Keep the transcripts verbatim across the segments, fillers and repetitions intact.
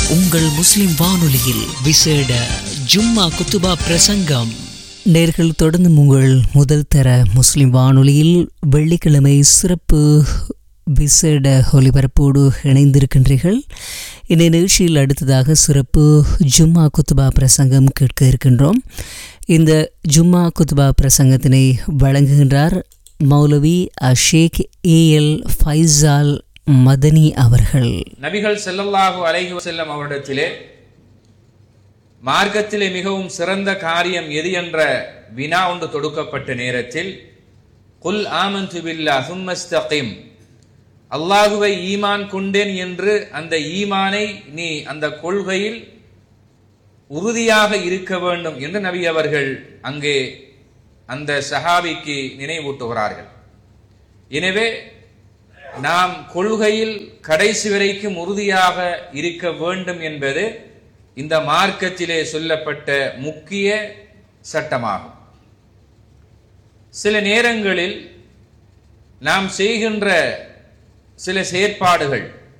உங்கள் முஸ்லிம் வானொலியில் விசேட ஜும்மா குத்துபா பிரசங்கம். நேர்கள் தொடர்ந்து உங்கள் முதல் தர முஸ்லிம் வானொலியில் வெள்ளிக்கிழமை சிறப்பு விசேட ஒலிபரப்போடு இணைந்திருக்கின்றீர்கள். இந்த நிகழ்ச்சியில் அடுத்ததாக சிறப்பு ஜும்மா குத்துபா பிரசங்கம் கேட்க இருக்கின்றோம். இந்த ஜும்மா குத்துபா பிரசங்கத்தினை வழங்குகின்றார் மௌலவி ஷேக் ஏ எல் ஃபைசால் மதனி அவர்கள். நபிகள் ஸல்லல்லாஹு அலைஹி வஸல்லம் அவரிடத்திலே மார்க்கத்திலே மிகவும் சிறந்த காரியம் எது என்ற வினா ஒன்று தொடுக்கப்பட்ட நேரத்தில் குல் ஆமன்து பில்லாஹ் சும்ம இஸ்தகிம், அல்லாஹுவை ஈமான் கொண்டேன் என்று அந்த ஈமானை நீ அந்த கொள்கையில் உறுதியாக இருக்க வேண்டும் என்று நபி அவர்கள் அங்கே அந்த சஹாபிக்கு நினைவூட்டுகிறார்கள். எனவே நாம் கொள்கையில் கடைசி வரைக்கும் உறுதியாக இருக்க வேண்டும் என்பது இந்த மார்க்கத்திலே சொல்லப்பட்ட முக்கிய சட்டமாகும். சில நேரங்களில் நாம் செய்கின்ற சில செயற்பாடுகள்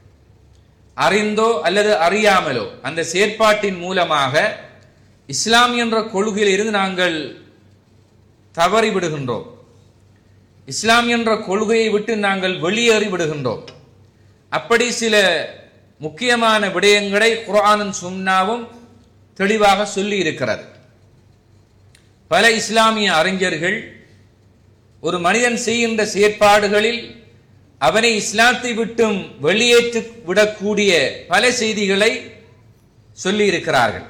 அறிந்தோ அல்லது அறியாமலோ அந்த செயற்பாட்டின் மூலமாக இஸ்லாம் என்ற கொள்கையில் இருந்து நாங்கள் தவறிவிடுகின்றோம். இஸ்லாம் என்ற கொள்கையை விட்டு நாங்கள் வெளியேறி விடுகின்றோம். அப்படி சில முக்கியமான விடயங்களை குர்ஆனும் சுன்னாவும் தெளிவாக சொல்லி இருக்கிறது. பல இஸ்லாமிய அறிஞர்கள் ஒரு மனிதன் செய்கின்ற செயற்பாடுகளில் அவனை இஸ்லாத்தை விட்டும் வெளியேற்றி விடக்கூடிய பல செய்திகளை சொல்லி இருக்கிறார்கள்.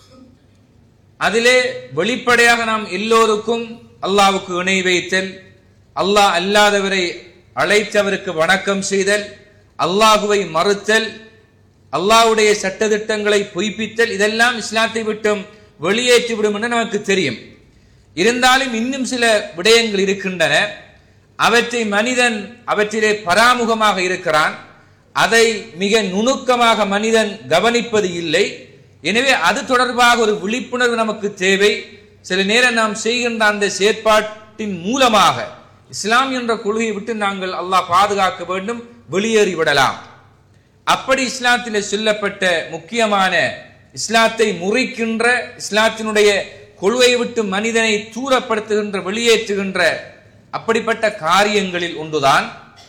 அதிலே வெளிப்படையாக நாம் எல்லோருக்கும் அல்லாஹ்வுக்கு இணை வைத்தல், அல்லாஹ் அல்லாதவரை அழைத்தவருக்கு வணக்கம் செய்தல், அல்லாஹுவை மறுத்தல், அல்லாஹ்வுடைய சட்டதிட்டங்களை பொய்ப்பித்தல், இதெல்லாம் இஸ்லாத்தை விட்டும் வெளியேற்றிவிடும் என்று நமக்கு தெரியும். இருந்தாலும் இன்னும் சில விடயங்கள் இருக்கின்றன. அவற்றை மனிதன் அவற்றிலே பராமுகமாக இருக்கிறான். அதை மிக நுணுக்கமாக மனிதன் கவனிப்பது இல்லை. எனவே அது தொடர்பாக ஒரு விழிப்புணர்வு நமக்கு தேவை. சில நேரம் நாம் செய்கின்ற அந்த செயற்பாட்டின் மூலமாக இஸ்லாம் என்ற கொள்கையை விட்டு நாங்கள் அல்லாஹ் பாதுகாக்க வேண்டும், வெளியேறிவிடலாம். அப்படி இஸ்லாத்திலே சொல்லப்பட்ட முக்கியமான இஸ்லாத்தை முறிக்கின்ற, இஸ்லாத்தினுடைய கொள்கையை விட்டு மனிதனை தூரப்படுத்துகின்ற, வெளியேற்றுகின்ற அப்படிப்பட்ட காரியங்களில் ஒன்றுதான்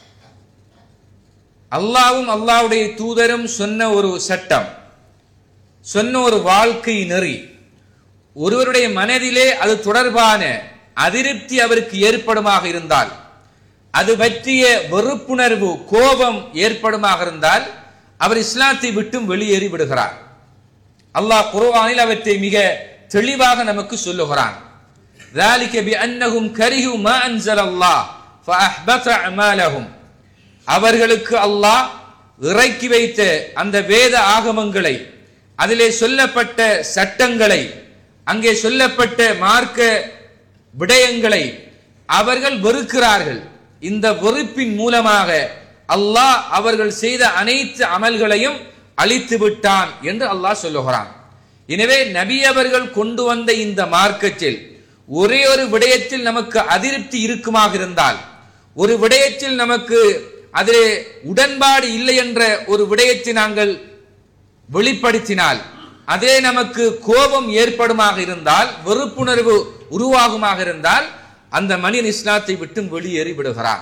அல்லாஹ்வும் அல்லாஹ்வுடைய தூதரும் சொன்ன ஒரு சட்டம், சொன்ன ஒரு வாழ்க்கை நெறி. ஒருவருடைய மனதிலே அது தொடர்பான அதிருப்தி அவருக்கு ஏற்படுமாக இருந்தால், அது பற்றிய வெறுப்புணர்வு, கோபம் ஏற்படுமாக இருந்தால் அவர் இஸ்லாத்தை விட்டும் வெளியேறி விடுகிறார். அல்லாஹ் குர்ஆனில் அவற்றை மிக தெளிவாக நமக்கு சொல்லுகிறான். ذَلِكَ بِأَنَّهُمْ كَرِهُوا مَا أَنزَلَ اللَّهُ فَأَحْبَطَ أَعْمَالَهُمْ. அவர்களுக்கு அல்லாஹ் இறக்கி வைத்த அந்த வேத ஆகமங்களை, அதிலே சொல்லப்பட்ட சட்டங்களை, அங்கே சொல்லப்பட்ட மார்க்க விடயங்களை அவர்கள் வெறுக்கிறார்கள். இந்த வெறுப்பின் மூலமாக அல்லாஹ் அவர்கள் செய்த அனைத்து அமல்களையும் அழித்து விட்டான் என்று அல்லாஹ் சொல்லுகிறான். எனவே நபி அவர்கள் கொண்டு வந்த இந்த மார்க்கத்தில் ஒரே ஒரு விடயத்தில் நமக்கு அதிருப்தி இருக்குமாக இருந்தால், ஒரு விடயத்தில் நமக்கு அதிலே உடன்பாடு இல்லை என்ற ஒரு விடயத்தை நாங்கள் வெளிப்படுத்தினால், அதே நமக்கு கோபம் ஏற்படுமாக இருந்தால், வெறுப்புணர்வு உருவாகுமாக இருந்தால், அந்த மனிதன் இஸ்லாத்தை விட்டு வெளியேறி விடுகிறார்.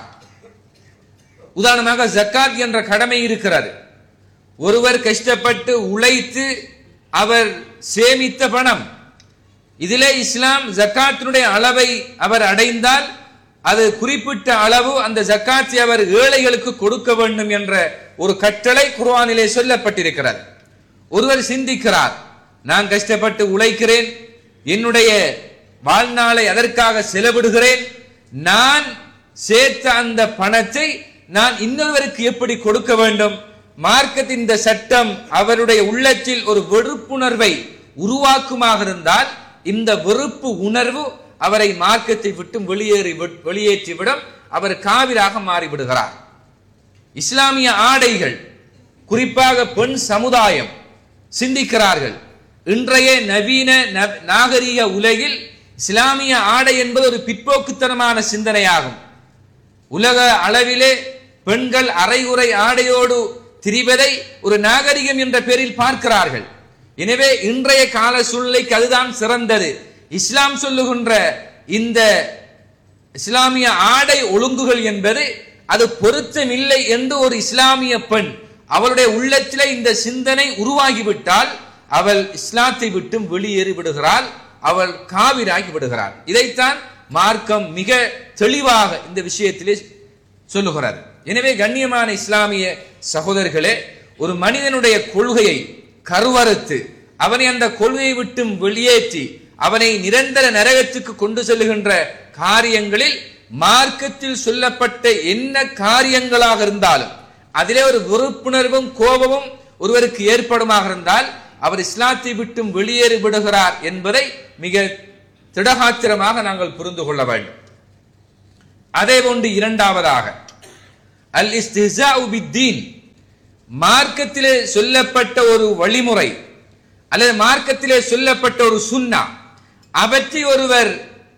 உதாரணமாக ஜக்காத் என்ற கடமை இருக்கிறது. ஒருவர் கஷ்டப்பட்டு உழைத்து அவர் சேமித்த பணம், இதிலே இஸ்லாம் ஜக்காத்தினுடைய அளவை அவர் அடைந்தால் அது குறிப்பிட்ட அளவு அந்த ஜக்காத்தை அவர் ஏழைகளுக்கு கொடுக்க வேண்டும் என்ற ஒரு கட்டளை குர்ஆனிலே சொல்லப்பட்டிருக்கிறது. ஒருவர் சிந்திக்கிறார், நான் கஷ்டப்பட்டு உழைக்கிறேன், என்னுடைய வாழ்நாளை அதற்காக செலவிடுகிறேன், நான் சேர்த்த அந்த பணத்தை நான் இன்னொருவருக்கு எப்படி கொடுக்க வேண்டும்? மார்க்கத்தின் இந்த சட்டம் அவருடைய உள்ளத்தில் ஒரு வெறுப்புணர்வை உருவாக்குமாக இருந்தால், இந்த வெறுப்பு உணர்வு அவரை மார்க்கத்தை விட்டு வெளியேறி வெளியேற்றிவிடும், அவர் காவிராக மாறிவிடுகிறார். இஸ்லாமிய ஆடைகள், குறிப்பாக பெண் சமுதாயம் சிந்திக்கிறார்கள். இன்றைய நவீன நாகரிக உலகில் இஸ்லாமிய ஆடை என்பது ஒரு பிற்போக்குத்தனமான சிந்தனையாகும். உலக அளவிலே பெண்கள் அரைகுறை ஆடையோடு திரிவதை ஒரு நாகரிகம் என்ற பெயரில் பார்க்கிறார்கள். எனவே இன்றைய கால சூழ்நிலைக்கு அதுதான் சிறந்தது. இஸ்லாம் சொல்லுகின்ற இந்த இஸ்லாமிய ஆடை ஒழுங்குகள் என்பது அது பொருத்தமில்லை என்று ஒரு இஸ்லாமிய பெண் அவளுடைய உள்ளத்திலே இந்த சிந்தனை உருவாகிவிட்டால் அவள் இஸ்லாத்தை விட்டும் வெளியேறி விடுகிறாள், அவள் காவிராகி விடுகிறாள். இதைத்தான் மார்க்கம் மிக தெளிவாக இந்த விஷயத்திலே சொல்லுகிறது. எனவே கண்ணியமான இஸ்லாமிய சகோதரர்களே, ஒரு மனிதனுடைய கொள்கையை கருவறுத்து அவனை அந்த கொள்கையை விட்டும் வெளியேற்றி அவனை நிரந்தர நரகத்துக்கு கொண்டு செல்லுகின்ற காரியங்களில் மார்க்கத்தில் சொல்லப்பட்ட என்ன காரியங்களாக இருந்தாலும் அதிலே ஒரு வெறுப்புணர்வும் கோபமும் ஒருவருக்கு ஏற்படுமாக இருந்தால் அவர் இஸ்லாத்தை விட்டும் வெளியேறி விடுகிறார் என்பதை மிக திடகாத்திரமாக நாங்கள் புரிந்து கொள்ள வேண்டும். அதே போன்று இரண்டாவதாக அல் இஸ்திஹ்ஸாஉ பித்தீன், மார்க்கத்திலே சொல்லப்பட்ட ஒரு வழிமுறை அல்லது மார்க்கத்திலே சொல்லப்பட்ட ஒரு சுன்னா அவற்றை ஒருவர்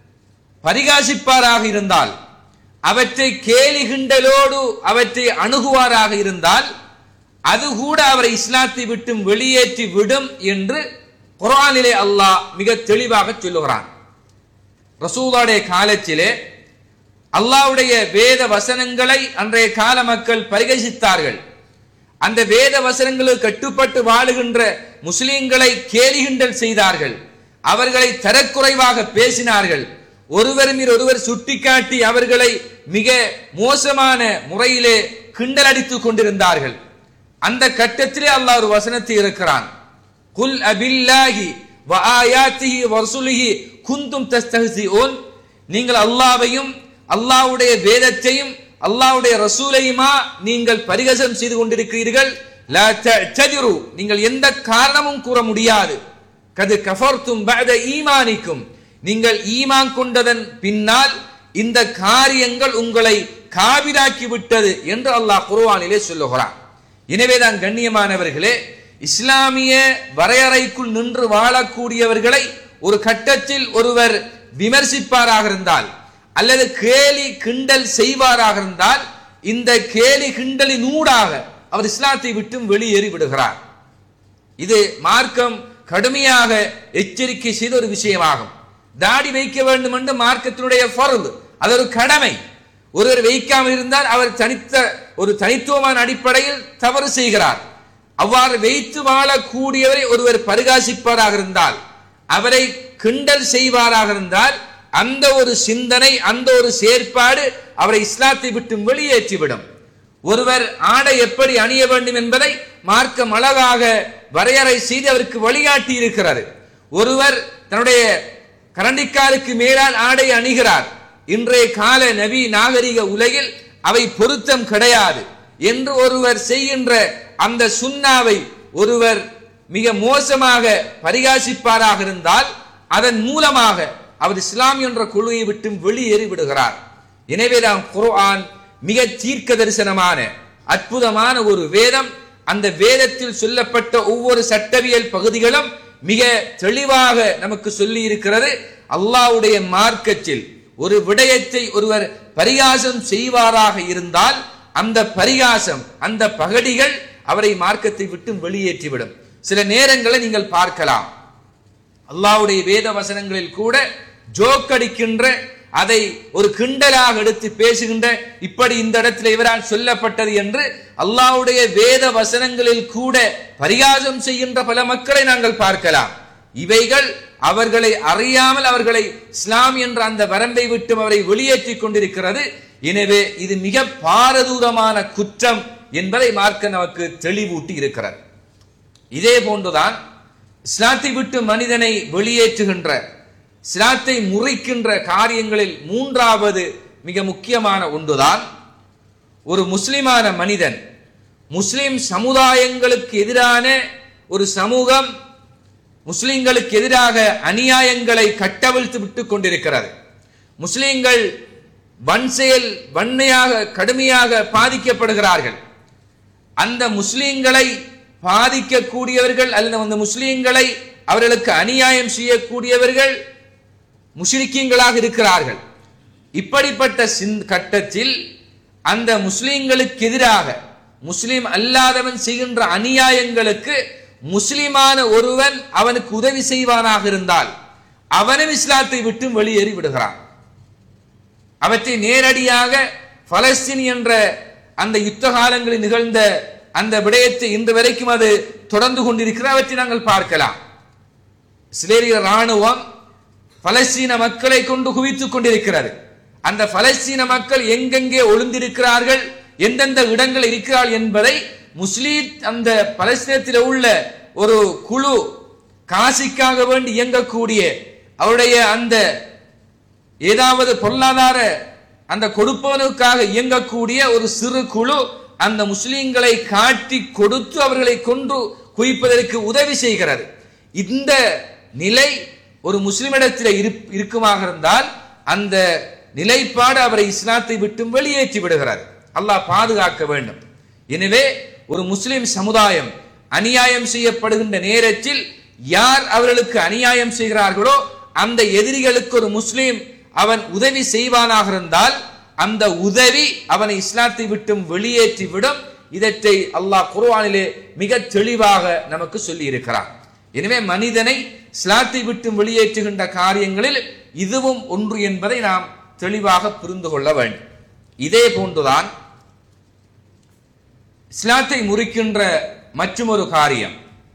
பரிகாசிப்பாராக இருந்தால், அவற்றை கேலி கிண்டலோடு அவற்றை அணுகுவாராக இருந்தால் அது கூட அவரை இஸ்லாத்தை விட்டும் வெளியேற்றி விடும் என்று குர்ஆனிலே அல்லாஹ் மிக தெளிவாக சொல்லுகிறான். ரசூலுடைய காலத்திலே அல்லாஹ்வுடைய வேத வசனங்களை அன்றைய கால மக்கள் பரிகசித்தார்கள். அந்த வேத வசனங்களுக்கு கட்டுப்பட்டு வாழுகின்ற முஸ்லிம்களை கேலி கிண்டல் செய்தார்கள், அவர்களை தரக்குறைவாக பேசினார்கள், ஒருவர் மீது ஒருவர் சுட்டிக்காட்டி அவர்களை மிக மோசமான முறையிலே கிண்டல் அடித்துக் கொண்டிருந்தார்கள். அந்த கட்டத்திலே அல்லாஹ் ஒரு வசனத்தை இருக்கிறான், குல் அபில்லாஹி வ ஆயாத்திஹி வ ரசூலிஹி குந்தும் தஸ்தஹ்சிஊன், நீங்கள் அல்லாஹ்வையும் அல்லாஹ்வுடைய வேதத்தையும் அல்லாஹ்வுடைய ரசூலையுமா நீங்கள் பரிகாசம் செய்து கொண்டிருக்கிறீர்கள், லா தஅ்ததிரு, நீங்கள் எந்த காரணமும் கூற முடியாது, கது கஃபர்தும் பஅத ஈமானிக்கும், நீங்கள் ஈமான் கொண்டதன் பின்னால் இந்த காரியங்கள் உங்களை காபிராக்கி விட்டது என்று அல்லாஹ் குர்ஆனிலே சொல்லுகிறான். எனவேதான் கண்ணியமானவர்களே, இஸ்லாமிய வரையறைக்குள் நின்று வாழக்கூடியவர்களை ஒரு கட்டத்தில் ஒருவர் விமர்சிப்பாராக இருந்தால் அல்லது கேலி கிண்டல் செய்வாராக இருந்தால் இந்த கேலி கிண்டலின் ஊடாக அவர் இஸ்லாத்தை விட்டும் வெளியேறி விடுகிறார். இது மார்க்கம் கடுமையாக எச்சரிக்கை செய்த ஒரு விஷயமாகும். தாடி வைக்க வேண்டும் என்று மார்க்கத்தினுடைய ஃபர்து, அது ஒரு கடமை. ஒருவர் வைக்காமல் இருந்தால் அவர் தனித்த ஒரு தனித்துவமான அடிப்படையில் தவறு செய்கிறார். அவ்வாறு வைத்து வாழக்கூடியவரை ஒருவர் பரிகாசிப்பாராக இருந்தால், அவரை கிண்டல் செய்வாராக இருந்தால் அந்த ஒரு சிந்தனை அந்த ஒரு செயற்பாடு அவரை இஸ்லாத்தை விட்டு வெளியேற்றிவிடும். ஒருவர் ஆடை எப்படி அணிய வேண்டும் என்பதை மார்க்கம் அழகாக வரையறை செய்து அவருக்கு வழிகாட்டி இருக்கிறது. ஒருவர் தன்னுடைய கரண்டிக்காலுக்கு மேலால் ஆடை அணிகிறார், இன்றைய கால நபி நாகரிக உலகில் அவை பொருத்தம் கிடையாது என்று ஒருவர் செய்கின்ற அந்த சுன்னாவை ஒருவர் மிக மோசமாக பரிகாசிப்பாராக இருந்தால் அதன் மூலமாக அவர் இஸ்லாம் என்ற கொள்கையை விட்டு வெளியேறி விடுகிறார். எனவேதான் குர்ஆன் மிக தீர்க்க தரிசனமான அற்புதமான ஒரு வேதம். அந்த வேதத்தில் சொல்லப்பட்ட ஒவ்வொரு சட்டவியல் பகுதிகளும் மிக தெளிவாக நமக்கு சொல்லி இருக்கிறது. அல்லாஹ்வுடைய மார்க்கத்தில் ஒரு விடயத்தை ஒருவர் பரிகாசம் செய்வாராக இருந்தால் அந்த பரிகாசம் அந்த பகடிகள் அவரை மார்க்கத்தை விட்டு வெளியேற்றிவிடும். சில நேரங்களை நீங்கள் பார்க்கலாம், அல்லாஹ்வுடைய வேத வசனங்களில் கூட ஜோக்கடிக்கின்ற, அதை ஒரு கிண்டலாக எடுத்து பேசுகின்ற, இப்படி இந்த இடத்தில் இவரால் சொல்லப்பட்டது என்று அல்லாஹ்வுடைய வேத வசனங்களில் கூட பரிகாசம் செய்கின்ற பல மக்களை நாங்கள் பார்க்கலாம். இவைகள் அவர்களை அறியாமல் அவர்களை இஸ்லாம் என்ற அந்த வரம்பை விட்டு அவரை வெளியேற்றி கொண்டிருக்கிறது. எனவே இது மிக பாரதூரமான குற்றம் என்பதை மார்க்க நமக்கு தெளிவூட்டி இருக்கிறது. இதே போன்றுதான் இஸ்லாத்தை விட்டு மனிதனை வெளியேற்றுகின்ற, இஸ்லாத்தை முறிக்கின்ற காரியங்களில் மூன்றாவது மிக முக்கியமான ஒன்றுதான், ஒரு முஸ்லிமான மனிதன் முஸ்லிம் சமுதாயங்களுக்கு எதிரான ஒரு சமூகம் முஸ்லிம்களுக்கு எதிராக அநியாயங்களை கட்டவிழ்த்து விட்டுக் கொண்டிருக்கிறது. முஸ்லிம்கள் வன் செயல் வன்மையாக கடுமையாக பாதிக்கப்படுகிறார்கள். அந்த முஸ்லிம்களை பாதிக்கக்கூடியவர்கள் அல்லது அந்த முஸ்லிம்களை அவர்களுக்கு அநியாயம் செய்யக்கூடியவர்கள் முஷ்ரிக்கீன்களாக இருக்கிறார்கள். இப்படிப்பட்ட கட்டத்தில் அந்த முஸ்லிம்களுக்கு எதிராக முஸ்லிம் அல்லாதவன் செய்கின்ற அநியாயங்களுக்கு முஸ்லிமான ஒருவன் அவனுக்கு உதவி செய்வானாக இருந்தால் அவனும் இஸ்லாத்தை விட்டு வெளியேறி விடுகிறான். அவற்றை நேரடியாக பலஸ்தீன் என்ற அந்த யுத்த காலங்களில் நிகழ்ந்த அந்த விடயத்தை இன்று வரைக்கும் அது தொடர்ந்து கொண்டிருக்கிறது. அவற்றை நாங்கள் பார்க்கலாம். இஸ்ரேலிய ராணுவம் பலஸ்தீன மக்களை கொண்டு குவித்துக் கொண்டிருக்கிறது. அந்த பலஸ்தீன மக்கள் எங்கெங்கே ஒளிந்திருக்கிறார்கள், எந்தெந்த இடங்கள் இருக்கிறார்கள் என்பதை முஸ்லீம் அந்த பலஸ்தீனத்தில் உள்ள ஒரு குழு, காசிக்காக வேண்டி இயங்கக்கூடிய அவருடைய அந்த ஏதாவது பொருளாதார அந்த கொடுப்பவனுக்காக இயங்கக்கூடிய ஒரு சிறு குழு அந்த முஸ்லிம்களை காட்டி கொடுத்து அவர்களை கொண்டு குவிப்பதற்கு உதவி செய்கிறது. இந்த நிலை ஒரு முஸ்லிமிடத்தில் இருக்குமாக இருந்தால் அந்த நிலைப்பாடு அவரை இஸ்லாத்தை விட்டு வெளியேற்றி விடுகிறது. அல்லாஹ் பாதுகாக்க வேண்டும். எனவே ஒரு முஸ்லிம் சமுதாயம் அநியாயம் செய்யப்படுகின்ற நேரத்தில் யார் அவர்களுக்கு அநியாயம் செய்கிறார்களோ அந்த எதிரிகளுக்கு ஒரு முஸ்லிம் அவன் உதவி செய்வானாக இருந்தால் அந்த உதவி அவனை இஸ்லாத்தை விட்டு வெளியேற்றி விடும். இதற்றை அல்லாஹ் குர்ஆனிலே மிக தெளிவாக நமக்கு சொல்லி இருக்கிறார். எனவே மனிதனை இஸ்லாத்தை விட்டு வெளியேற்றுகின்ற காரியங்களில் இதுவும் ஒன்று என்பதை நாம் தெளிவாக புரிந்து கொள்ள வேண்டும். இதே போன்றுதான் இஸ்லாத்தை முறிக்கின்ற மற்றொரு காரியம்,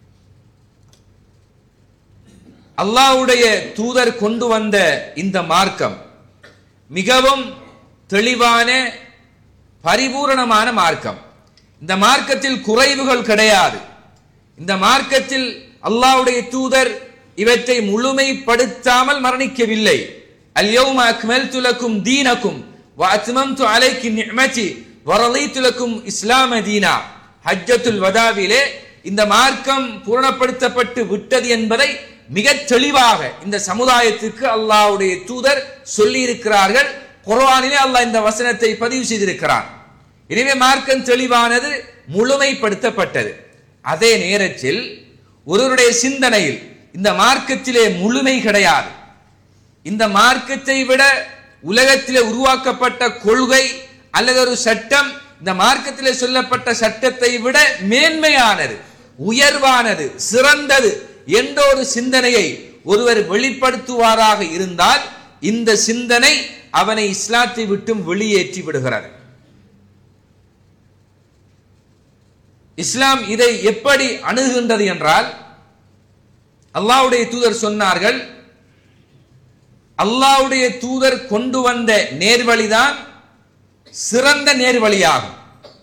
அல்லாஹ்வுடைய தூதர் கொண்டு வந்த இந்த மார்க்கம் மிகவும் தெளிவான பரிபூரணமான மார்க்கம். இந்த மார்க்கத்தில் குறைவுகள் கிடையாது. இந்த மார்க்கத்தில் அல்லாஹ்வுடைய தூதர் இவற்றை முழுமைப்படுத்தாமல் மரணிக்கவில்லை. அல்யௌம அக்மல்து லக்கும் தீனக்கும் வ அத்மம்து அலைக்கும் நிஅமதி வ ரலீது லக்கும் இஸ்லாம தீனா. ஹஜ்ஜத்துல் வதாவிலே இந்த மார்க்கம் பூரணப்படுத்தப்பட்டு விட்டது என்பதை மிக தெளிவாக இந்த சமுதாயத்திற்கு அல்லாஹ்வுடைய தூதர் சொல்லி இருக்கிறார்கள். குர்ஆனிலே அல்லாஹ் இந்த வசனத்தை பதிவு செய்திருக்கிறான். எனவே மார்க்கம் தெளிவானது, முழுமைப்படுத்தப்பட்டது. அதே நேரத்தில் ஒருவருடைய சிந்தனையில் இந்த மார்க்கத்திலே முழுமை கிடையாது. இந்த மார்க்கத்தை விட உலகத்திலே உருவாக்கப்பட்ட கொள்கை அல்லது ஒரு சட்டம் இந்த மார்க்கத்திலே சொல்லப்பட்ட சட்டத்தை விட மேன்மையானது, உயர்வானது, சிறந்தது என்ற ஒரு சிந்தனையை ஒருவர் வெளிப்படுத்துவாராக இருந்தால் இந்த சிந்தனை அவனை இஸ்லாத்தை விட்டும் வெளியேற்றி விடுகிறது. இஸ்லாம் இதை எப்படி அணுகுகின்றது என்றால், அல்லாஹ்வுடைய தூதர் சொன்னார்கள், அல்லாஹ்வுடைய தூதர் கொண்டு வந்த நேர்வழிதான் சிறந்த நேர்வழியாகும்.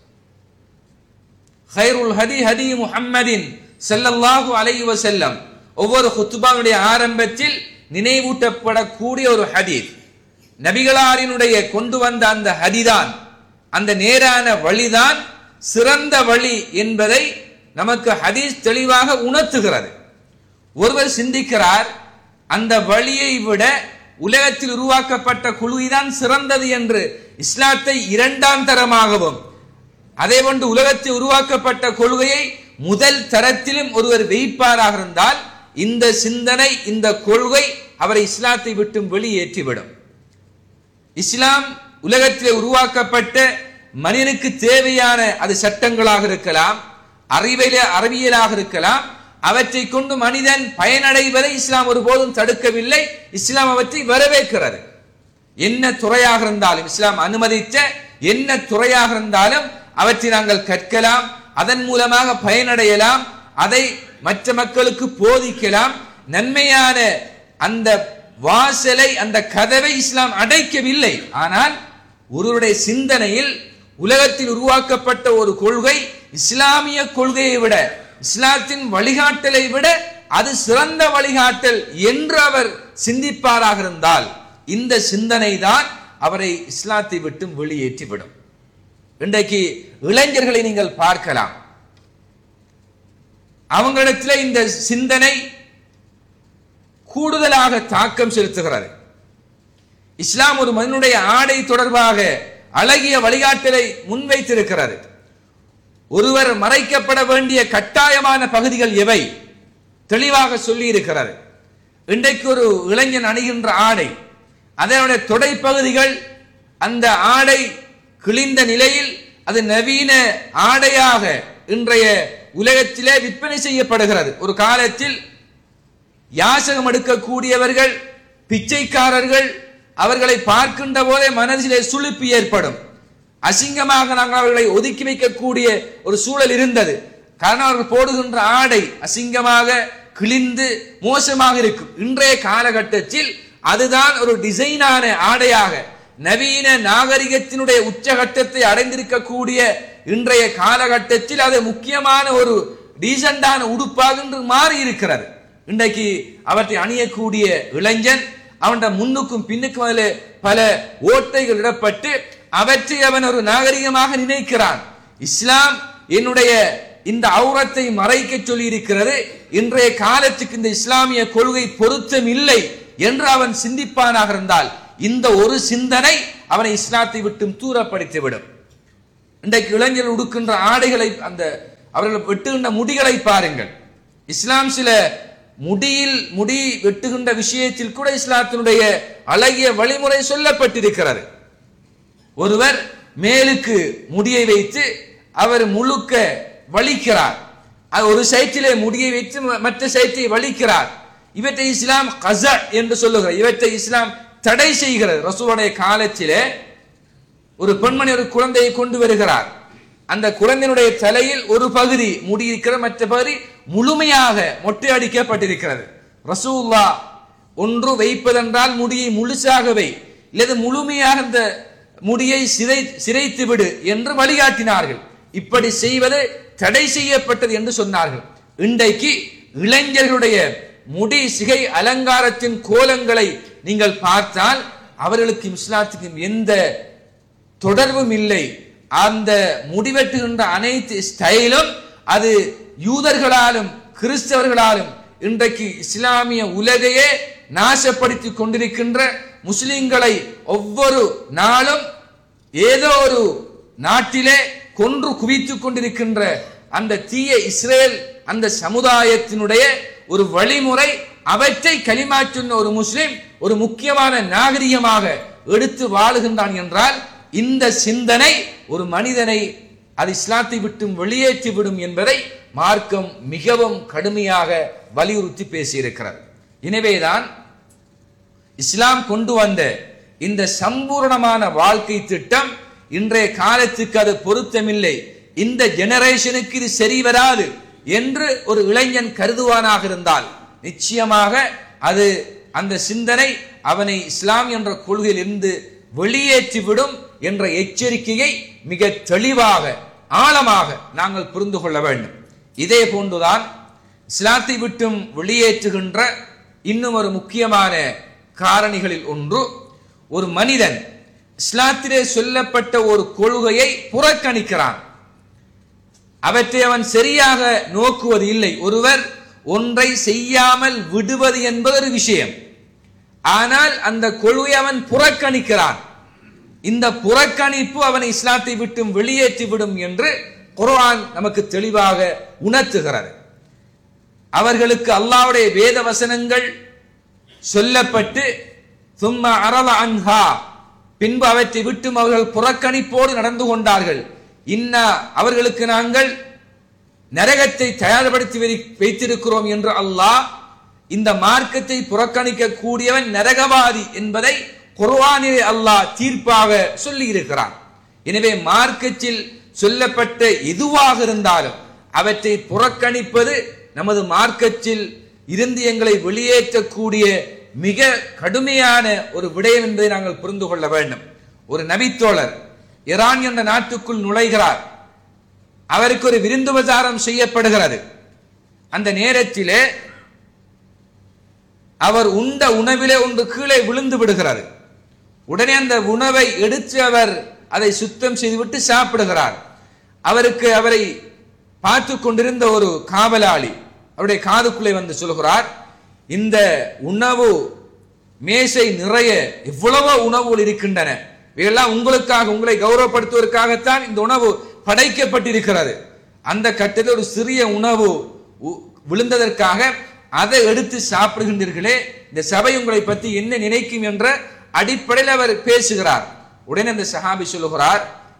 ஹைருல் ஹதி ஹதி முஹம்மதின் ஸல்லல்லாஹு அலைஹி வஸல்லம் ஒவ்வொரு குத்பாவுடைய ஆரம்பத்தில் நினைவூட்டப்படக்கூடிய ஒரு ஹதீஸ். நபிகளாரினுடைய கொண்டு வந்த அந்த ஹதிதான், அந்த நேரான வழிதான் சிறந்த வழி என்பதை நமக்கு ஹதீஸ் தெளிவாக உணர்த்துகிறது. ஒருவர் சிந்திக்கிறார், அந்த வழியை விட உலகத்தில் உருவாக்கப்பட்ட குழுதான் சிறந்தது என்று இஸ்லாத்தை இரண்டாம் தரமாகவும் அதே போன்று உலகத்தில் உருவாக்கப்பட்ட கொள்கையை முதல் தரத்திலும் ஒருவர் வைப்பாராக இருந்தால் இந்த சிந்தனை, இந்த கொள்கை அவரை இஸ்லாத்தை விட்டு வெளியேற்றிவிடும். இஸ்லாம் உலகத்திலே உருவாக்கப்பட்ட மனிதனுக்கு தேவையான அது சட்டங்களாக இருக்கலாம், அறிவியல அறிவியலாக இருக்கலாம், அவற்றை கொண்டு மனிதன் பயனடைவதை இஸ்லாம் ஒருபோதும் தடுக்கவில்லை. இஸ்லாம் அவற்றை வரவேற்கிறது. என்ன துறையாக இருந்தாலும், இஸ்லாம் அனுமதித்த என்ன துறையாக இருந்தாலும் அவற்றை நாங்கள் கற்கலாம், அதன் மூலமாக பயனடையலாம், அதை மற்ற மக்களுக்கு போதிக்கலாம். நன்மையான அந்த வாசலை, அந்த கதவை இஸ்லாம் அடைக்கவில்லை. ஆனால் ஒருவருடைய சிந்தனையில் உலகத்தில் உருவாக்கப்பட்ட ஒரு கொள்கை இஸ்லாமிய கொள்கையை விட, இஸ்லாத்தின் வழிகாட்டலை விட அது சிறந்த வழிகாட்டல் என்று அவர் சிந்திப்பாராக இருந்தால் இந்த சிந்தனை தான் அவரை இஸ்லாத்தை விட்டு வெளியேற்றிவிடும். இன்றைக்கு இளைஞர்களை நீங்கள் பார்க்கலாம், அவங்களிடத்தில் இந்த சிந்தனை கூடுதலாக தாக்கம் செலுத்துகிறது. இஸ்லாம் ஒரு மனிதனுடைய ஆடை தொடர்பாக அழகிய வழிகாட்டலை முன்வைத்திருக்கிறது. ஒருவர் மறைக்கப்பட வேண்டிய கட்டாயமான பகுதிகள் எவை தெளிவாக சொல்லி இருக்கிறது. இன்றைக்கு ஒரு இளைஞன் அணிகின்ற ஆடை, அதனுடைய தொடை பகுதிகள், அந்த ஆடை கிழிந்த நிலையில் அது நவீன ஆடையாக இன்றைய உலகத்திலே விற்பனை செய்யப்படுகிறது. ஒரு காலத்தில் யாசகம் எடுக்கக்கூடியவர்கள், பிச்சைக்காரர்கள், அவர்களை பார்க்கின்ற போதே மனதிலே சுளுப்பி ஏற்படும். அசிங்கமாக நாங்கள் அவர்களை ஒதுக்கி வைக்கக்கூடிய ஒரு சூழல் இருந்தது. காரணம், அவர்கள் போடுகின்ற ஆடை அசிங்கமாக கிழிந்து மோசமாக இருக்கும். இன்றைய காலகட்டத்தில் அதுதான் ஒரு டிசைனான ஆடையாக, நவீன நாகரிகத்தினுடைய உச்சகட்டத்தை அடைந்திருக்கக்கூடிய இன்றைய காலகட்டத்தில் அது முக்கியமான ஒரு டீசென்டான உடுப்பாக இன்று மாறி இருக்கிறது. இன்றைக்கு அவற்றை அணியக்கூடிய இளைஞன் அவன் முன்னுக்கும் பின்னுக்கும் அதில் பல ஓட்டைகள் இடப்பட்டு அவற்றை அவன் ஒரு நாகரிகமாக நினைக்கிறான். இஸ்லாம் என்னுடைய இந்த அவுரத்தை மறைக்க சொல்லி இருக்கிறது, இன்றைய காலத்துக்கு இந்த இஸ்லாமிய கொள்கை பொருத்தம் இல்லை என்று அவன் சிந்திப்பானாக இருந்தால் இந்த ஒரு சிந்தனை அவனை இஸ்லாத்தை விட்டு தூரப்படுத்திவிடும். இன்றைக்கு இளைஞர்கள் உடுக்கின்ற ஆடைகளை, அந்த அவர்கள் வெட்டுகின்ற முடிகளை பாருங்கள். இஸ்லாம் சில முடியில் முடி வெட்டுகின்ற விஷயத்தில் கூட இஸ்லாத்தினுடைய அழகிய வழிமுறை சொல்லப்பட்டிருக்கிறது. ஒருவர் மேலுக்கு முடியை வைத்து அவர் முழுக்க வலிக்கிறார், ஒரு சைட்டிலே முடியை வைத்து மற்ற சைட்டை வலிக்கிறார். இவற்றை இஸ்லாம் கஸ என்று சொல்லுகிறார். இவற்றை இஸ்லாம் தடை செய்கிறது. ரசூலுடைய காலத்திலே ஒரு பெண்மணி ஒரு குழந்தையை கொண்டு வருகிறார். அந்த குழந்தையினுடைய தலையில் ஒரு பகுதி முடி இருக்கிற, மற்ற பகுதி முழுமையாக மொட்டை அடிக்கப்பட்டிருக்கிறது. ரசூலுல்லாஹ் ஒன்று வைப்பதென்றால் முடியை முழுசாக வை, இல்லது முழுமையாக அந்த முடியை சிரை சிரைத்து விடு என்று வழிகாட்டினார்கள். இப்படி செய்வது தடை செய்யப்பட்டது என்று சொன்னார்கள். இன்றைக்கு இளைஞர்களுடைய முடி சிகை அலங்காரத்தின் கோலங்களை நீங்கள் பார்த்தால் அவர்களுக்கு இஸ்லாத்துக்கும் எந்த தொடர்பும் இல்லை. அந்த முடிவெட்டுகின்ற அனைத்து ஸ்டைலும் அது யூதர்களாலும் கிறிஸ்தவர்களாலும் இன்றைக்கு இஸ்லாமிய உலகையே நாசப்படுத்தி கொண்டிருக்கின்ற, முஸ்லிம்களை ஒவ்வொரு நாளும் ஏதோ ஒரு நாட்டிலே கொன்று குவித்துக் கொண்டிருக்கின்ற அந்த தீய இஸ்ரேல் அந்த சமுதாயத்தினுடைய ஒரு வழிமுறை. அவற்றை கலிமா சொன்ன ஒரு முஸ்லிம் ஒரு முக்கியமான நாகரிகமாக எடுத்து வாழுகின்றான் என்றால் இந்த சிந்தனை ஒரு மனிதனை அது இஸ்லாத்தை விட்டு வெளியேற்றி விடும் என்பதை மார்க்கம் மிகவும் கடுமையாக வலியுறுத்தி பேசியிருக்கிறது. எனவேதான் இஸ்லாம் கொண்டு வந்த இந்த சம்பூர்ணமான வாழ்க்கை திட்டம் இன்றைய காலத்துக்கு அது பொருத்தமில்லை, இந்த ஜெனரேஷனுக்கு இது சரி வராது என்று ஒரு இளைஞன் கருதுவானாக இருந்தால் நிச்சயமாக அது அந்த சிந்தனை அவனை இஸ்லாம் என்ற கொள்கையில் இருந்து வெளியேற்றிவிடும் என்ற எச்சரிக்கையை மிக தெளிவாக ஆழமாக நாங்கள் புரிந்து கொள்ள வேண்டும். இதே போன்றுதான் இஸ்லாத்தை விட்டும் வெளியேற்றுகின்ற இன்னும் ஒரு முக்கியமான காரணிகளில் ஒன்று, ஒரு மனிதன் இஸ்லாத்திலே சொல்லப்பட்ட ஒரு கொள்கையை புறக்கணிக்கிறான், அவற்றை அவன் சரியாக நோக்குவது இல்லை. ஒருவர் ஒன்றை செய்யாமல் விடுவது என்பது ஒரு விஷயம், ஆனால் அந்த கொள்கையை அவன் புறக்கணிக்கிறான். இந்த புறக்கணிப்பு அவனை இஸ்லாத்தை விட்டு வெளியேற்றி விடும் என்று குர்ஆன் நமக்கு தெளிவாக உணர்த்துகிறது. அவர்களுக்கு அல்லாஹ்வுடைய வேத வசனங்கள் சொல்லப்பட்டு சும்ம அரல அன்ஹா, பின்பு அவற்றை விட்டும் அவர்கள் புறக்கணிப்போடு நடந்து கொண்டார்கள். இன்னா, அவர்களுக்கு நாங்கள் நரகத்தை தயார்படுத்தி வைத்திருக்கிறோம் என்று அல்லாஹ் இந்த மார்க்கத்தை புறக்கணிக்க கூடியவன் நரகவாதி என்பதை குர்ஆனிலே அல்லாஹ் தீர்ப்பாக சொல்லி இருக்கிறான். எனவே மார்க்கத்தில் சொல்லப்பட்ட எதுவாக இருந்தாலும் அவற்றை புறக்கணிப்பது நமது மார்க்கத்தில் இருந்து எங்களை வெளியேற்றக்கூடிய மிக கடுமையான ஒரு விடயம் என்பதை நாங்கள் புரிந்து கொள்ள வேண்டும். ஒரு நபித்தோழர் ஈரான் என்ற நாட்டுக்குள் நுழைகிறார். அவருக்கு ஒரு விருந்துபசாரம் செய்யப்படுகிறது. அந்த நேரத்திலே அவர் உண்ட உணவிலே ஒன்று கீழே விழுந்து விடுகிறது. உடனே அந்த உணவை எடுத்து அவர் அதை சுத்தம் செய்துவிட்டு சாப்பிடுகிறார். அவருக்கு அவரை பார்த்து கொண்டிருந்த ஒரு காவலாளி அவருடைய காதுக்குள்ளே வந்து சொல்கிறார், இந்த உணவு மேசை நிறைய எவ்வளவோ உணவுகள் இருக்கின்றன, இவையெல்லாம் உங்களுக்காக, உங்களை கௌரவப்படுத்துவதற்காகத்தான் இந்த உணவு படைக்கப்பட்டிருக்கிறது. அந்த கட்டத்தில் ஒரு சிறிய உணவு விழுந்ததற்காக அதை எடுத்து சாப்பிடுகின்றீர்களே, இந்த சபை உங்களை பற்றி என்ன நினைக்கும் என்ற அடிப்படையில் அவர் பேசுகிறார். உடனே அந்த சஹாபி சொல்லுகிறார்,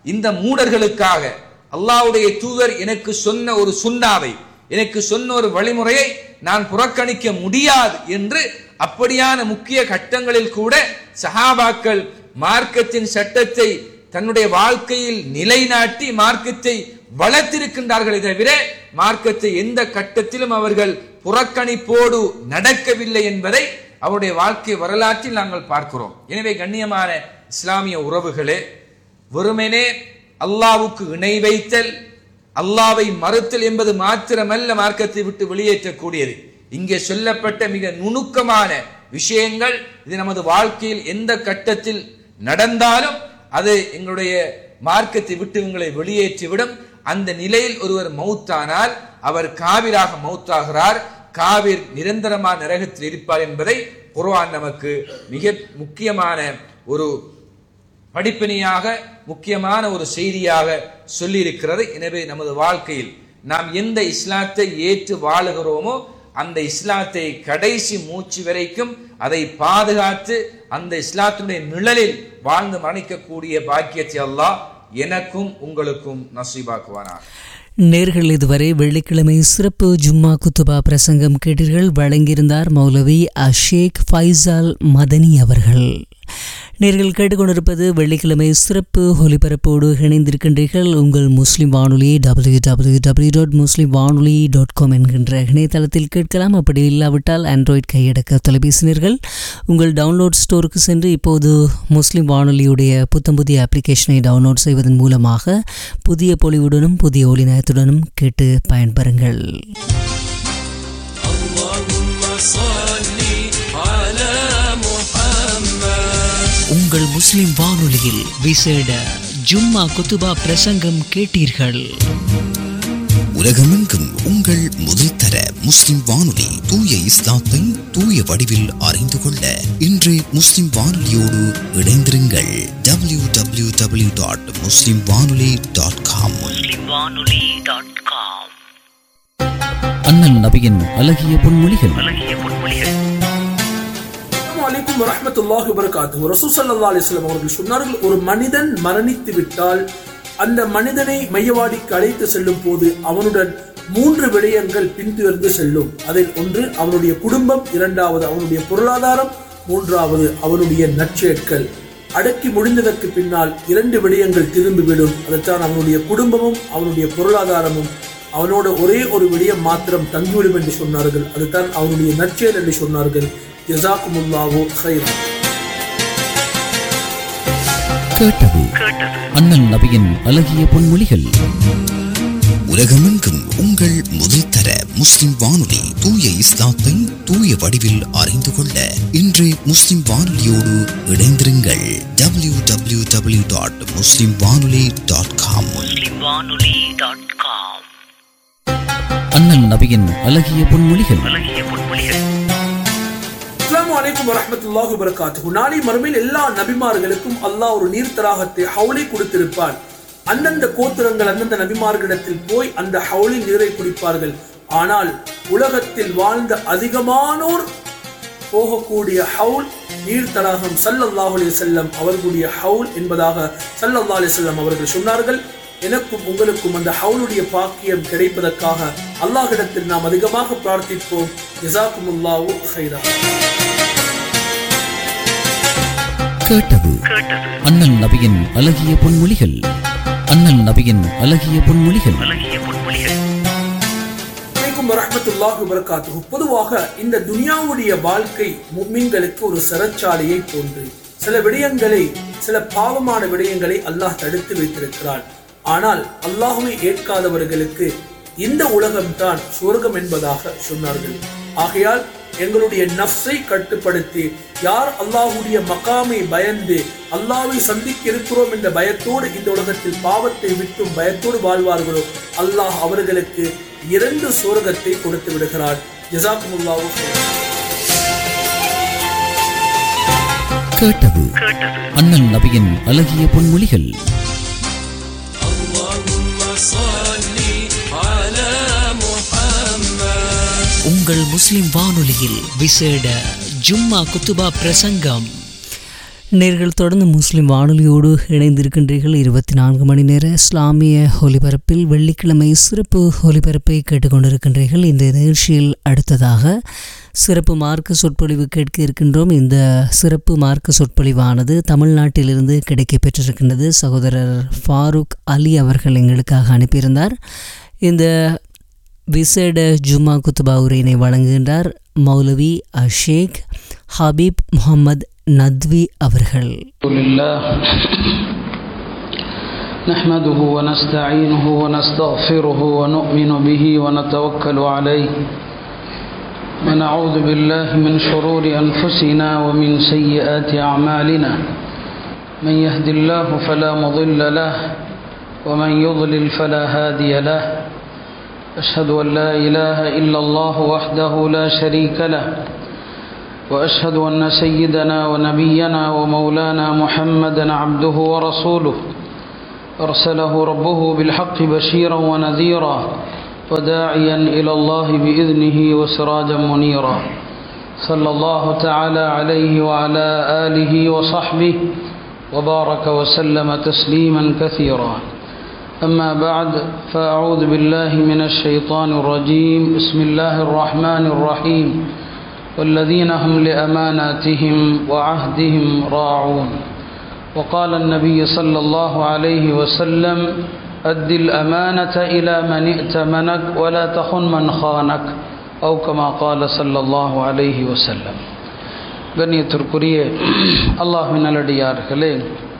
இந்த மூடர்களுக்காக அல்லாஹ்வுடைய தூதர் எனக்கு சொன்ன ஒரு சுன்னாவை, எனக்கு சொன்ன ஒரு வழிமுறையை நான் புறக்கணிக்க முடியாது என்று அப்படியான முக்கிய கட்டங்களில் கூட சஹாபாக்கள் மார்க்கத்தின் சட்டத்தை தன்னுடைய வாழ்க்கையில் நிலைநாட்டி மார்க்கத்தை வளர்த்திருக்கின்றார்களே தவிர மார்க்கத்தை எந்த கட்டத்திலும் அவர்கள் புறக்கணிப்போடு நடக்கவில்லை என்பதை அவருடைய வாழ்க்கை வரலாற்றில் நாங்கள் பார்க்கிறோம். எனவே கண்ணியமான இஸ்லாமிய உறவுகளே, வெறுமனே அல்லாஹ்வுக்கு இணை வைத்தல், அல்லாஹ்வை மறுத்தல் என்பது மாத்திரமல்ல மார்க்கத்தை விட்டு வெளியேற்றக்கூடியது. இங்கே சொல்லப்பட்ட மிக நுணுக்கமான விஷயங்கள் இது நமது வாழ்க்கையில் எந்த கட்டத்தில் நடந்தாலும் அது எங்களுடைய மார்க்கத்தை விட்டு எங்களை வெளியேற்றிவிடும். அந்த நிலையில் ஒருவர் மௌத்தானால் அவர் காவிராக மௌத்தாகிறார், காவிர் நிரந்தரமான நரகத்தில் இருப்பார் என்பதை குர்ஆன் நமக்கு மிக முக்கியமான ஒரு படிப்பினையாக, முக்கியமான ஒரு செய்தியாக சொல்லி இருக்கிறது. எனவே நமது வாழ்க்கையில் நாம் எந்த இஸ்லாத்தை ஏற்று வாழுகிறோமோ அந்த இஸ்லாத்தை கடைசி மூச்சு வரைக்கும் அதை பாதுகாத்து அந்த இஸ்லாத்துடைய நிழலில் வாழ்ந்து மரணிக்கக்கூடிய பாக்கியத்தை அல்லாஹ் எனக்கும் உங்களுக்கும் நசீபாக்குவானார். நேர்கள் இதுவரை வெள்ளிக்கிழமை சிறப்பு ஜும்மா குத்துபா பிரசங்கம் கேட்டீர்கள். வழங்கியிருந்தார் மௌலவி அஷேக் ஃபைசால் மதனி அவர்கள். நேர்கள் கேட்டுக்கொண்டிருப்பது வெள்ளிக்கிழமை சிறப்பு ஒலிபரப்போடு இணைந்திருக்கின்றீர்கள். உங்கள் முஸ்லிம் வானொலியை டபிள்யூ டபிள்யூ டபிள்யூ டாட் முஸ்லிம் வானொலி டாட் காம் என்கின்ற இணையதளத்தில் கேட்கலாம். அப்படி இல்லாவிட்டால் ஆண்ட்ராய்ட் கையடக்க தொலைபேசினர்கள் உங்கள் டவுன்லோட் ஸ்டோருக்கு சென்று இப்போது முஸ்லிம் வானொலியுடைய புத்தம் புதிய அப்ளிகேஷனை டவுன்லோட் செய்வதன் மூலமாக புதிய பொலிவுடனும் புதிய ஒலிநயத்துடனும் கேட்டு பயன்பெறுங்கள். உங்கள் முஸ்லிம் வானொலியில் விசேட ஜும்மா குத்துபா பிரசங்கம் கேட்டீர்கள். உலகமெங்கும் உங்கள் முதல் தர முஸ்லிம் வானொலி தூய இஸ்லாத்தை தூய வடிவில் அறிந்து கொள்ள இன்று முஸ்லிம் வானொலியோடு இணைந்திருங்கள். டபிள்யூ டபிள்யூ டபிள்யூ டாட் முஸ்லிம் வானொலி டாட் காம். அண்ணல் நபியின் அழகிய பொன்மொழிகள். அலைக்கும் வரஹ்மத்துல்லாஹி வபரகாத்துஹு. ரசூல் ஸல்லல்லாஹு அலைஹி வஸல்லம் அவர்கள் சொன்னார்கள், ஒரு மனிதன் மரணித்து விட்டால் அந்த மனிதனை மையவாடிக்கு அழைத்து செல்லும் போது அவனுடன் மூன்று விடயங்கள் பின்தொடர்ந்து செல்லும். அதில் ஒன்று அவனுடைய குடும்பம், இரண்டாவது அவனுடைய பொருளாதாரம், மூன்றாவது அவனுடைய நற்செயல்கள். அடக்கி முடிந்ததற்கு பின்னால் இரண்டு விடயங்கள் திரும்பிவிடும். அதைத்தான் அவனுடைய குடும்பமும் அவனுடைய பொருளாதாரமும். அவனோட ஒரே ஒரு விடயம் மாத்திரம் தங்கிவிடும் என்று சொன்னார்கள். அதுதான் அவனுடைய நற்செயல் என்று சொன்னார்கள். ஜஸாக்குமுல்லாஹு கைரன். கேட்டது அண்ணல் நபியின் அழகிய பொன்மொழிகள். உலகமெங்கும் உங்கள் முதல் தர முஸ்லிம் வானொலி தூய இஸ்லாத்தை தூய வடிவில் அறிந்து கொள்ள இன்று முஸ்லிம் வானொலியோடு இணைந்திருங்கள். டபிள்யூ டபிள்யூ டபிள்யூ டாட் முஸ்லிம் வானொலி டாட் காம். அண்ணல் நபியின் அழகிய பொன்மொழிகள். அஸ்ஸலாமு அலைக்கும் வரஹ்மத்துல்லாஹி வபரகாத்துஹு. நாளை மறுமையில் எல்லா நபிமார்களுக்கும் அல்லாஹ் ஒரு நீர் தடாகத்தை ஹவுலை கொடுத்திருப்பார். அந்தந்த கோத்திரங்கள் அந்தந்த நபிமார்களிடத்தில் போய் அந்த ஹவுலின் நீரை குடிப்பார்கள். ஆனால் உலகத்தில் வாழ்ந்த அதிகமானோர் போகக்கூடிய ஹவுல் நீர் தடாகம் ஸல்லல்லாஹு அலைஹி வஸல்லம் அவர்களுடைய ஹவுல் என்பதாக ஸல்லல்லாஹு அலைஹி வஸல்லம் அவர்கள் சொன்னார்கள். எனக்கும் உங்களுக்கும் அந்த ஹவுலுடைய பாக்கியம் கிடைப்பதற்காக அல்லாஹ்விடத்தில் நாம் அதிகமாக பிரார்த்திப்போம். ஜஸாக்குமுல்லாஹு கைரன். கேட்டது அண்ணல் நபியின் அழகிய பொன்மொழிகள். அண்ணல் நபியின் அழகிய பொன்மொழிகள். பொதுவாக இந்த துனியாவுடைய வாழ்க்கை முஃமின்களுக்கு ஒரு சிறைச்சாலையை போன்று. சில விடயங்களை, சில பாவமான விடயங்களை அல்லாஹ் தடுத்து வைத்திருக்கிறான். ஆனால் அல்லாஹ்வை ஏற்காதவர்களுக்கு இந்த உலகம்தான் சொர்க்கம் என்பதாக சொன்னார்கள். ஆகையால் எங்களுடைய நஃப்ஸை கட்டுப்படுத்தி யார் அல்லாஹ்வுடைய மகாமை பயந்து அல்லாஹ்வை சந்திக்க இருக்கிறோம் என்ற பயத்தோடு இந்த உலகத்தில் பாவத்தை விட்டும் பயத்தோடு வாழ்வார்களோ அல்லாஹ் அவர்களுக்கு இரண்டு சொர்க்கத்தை கொடுத்து விடுகிறார். ஜஸாக்குமுல்லாஹு கைரன். கேட்டது அண்ணல் நபியின் அழகிய பொன்மொழிகள். உங்கள் முஸ்லிம் வானொலியில் விசேட ஜும்மா குத்துபா பிரசங்கம். நேர்கள் தொடர்ந்து முஸ்லிம் வானொலியோடு இணைந்திருக்கின்றீர்கள். இருபத்தி நான்கு மணி நேர இஸ்லாமிய ஒலிபரப்பில் வெள்ளிக்கிழமை சிறப்பு ஒலிபரப்பை கேட்டுக்கொண்டிருக்கின்றீர்கள். இந்த நிகழ்ச்சியில் அடுத்ததாக சிறப்பு மார்க்க சொற்பொழிவு கேட்க இருக்கின்றோம். இந்த சிறப்பு மார்க்க சொற்பொழிவானது தமிழ்நாட்டிலிருந்து கிடைக்க பெற்றிருக்கின்றது. சகோதரர் ஃபாரூக் அலி அவர்கள் எங்களுக்காக அனுப்பியிருந்தார். இந்த விசேட ஜும்மா குத்துபா உரையினை வழங்குகின்றார் மௌலவி அஷேக் ஹபீப் முகமது நத்வி அவர்கள். نحمده ونستعينه ونستغفره ونؤمن به ونتوكل عليه ونعوذ بالله من شرور أنفسنا ومن سيئات أعمالنا من يهد الله فلا مضل له ومن يضلل فلا هادي له أشهد أن لا إله إلا الله وحده لا شريك له وأشهد أن سيدنا ونبينا ومولانا محمدا عبده ورسوله أرسله ربه بالحق بشيرا ونذيرا وداعيا إلى الله بإذنه وسراجا منيرا صلى الله تعالى عليه وعلى آله وصحبه وبارك وسلم تسليما كثيرا. أما بعد فأعوذ بالله من الشيطان الرجيم. بسم الله الرحمن الرحيم. والذين هم لأماناتهم وعهدهم راعون. وقال النبي صلى الله عليه وسلم أد الأمانة إلى من ائتمنك ولا تخن من خانك أو كما قال صلى الله عليه وسلم. கண்ணியத்திற்குரிய அல்லாஹ்வின் நல்லடியார்களே,